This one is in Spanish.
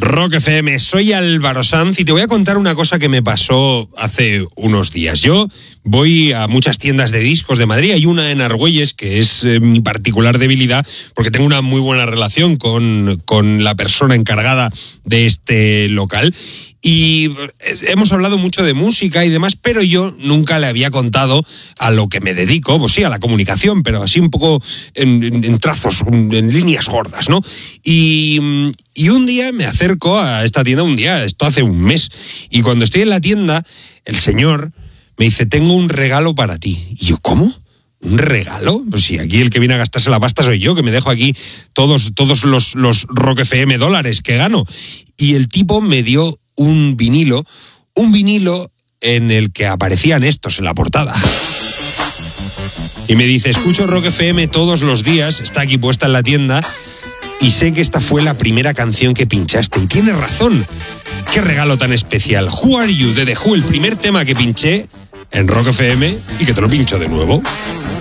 Rock FM, soy Álvaro Sanz y te voy a contar una cosa que me pasó hace unos días. Yo voy a muchas tiendas de discos de Madrid, hay una en Argüelles que es mi particular debilidad porque tengo una muy buena relación con la persona encargada de este local. Y hemos hablado mucho de música y demás, pero yo nunca le había contado a lo que me dedico, pues sí, a la comunicación, pero así un poco en trazos, en líneas gordas, ¿no? Y un día me acerco a esta tienda, esto hace un mes, y cuando estoy en la tienda, el señor me dice, tengo un regalo para ti. Y yo, ¿cómo? ¿Un regalo? Pues sí, aquí el que viene a gastarse la pasta soy yo, que me dejo aquí todos los Rock FM dólares que gano. Y el tipo me dio un vinilo en el que aparecían estos en la portada. Y me dice, escucho Rock FM todos los días, está aquí puesta en la tienda, y sé que esta fue la primera canción que pinchaste. Y tienes razón, qué regalo tan especial. Who Are You, de The Who, el primer tema que pinché en Rock FM y que te lo pincho de nuevo.